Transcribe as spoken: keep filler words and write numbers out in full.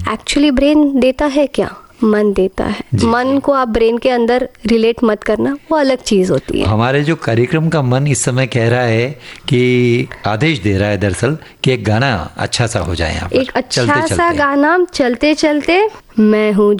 Actually brain देता है क्या? मन देता है। मन को आप ब्रेन के अंदर रिलेट मत करना, वो अलग चीज होती है। हमारे जो कार्यक्रम का मन इस समय कह रहा है कि आदेश दे रहा है दरअसल कि एक गाना अच्छा सा हो जाए यहाँ पर। एक अच्छा चलते सा चलते। गाना चलते चलते, मैं हूँ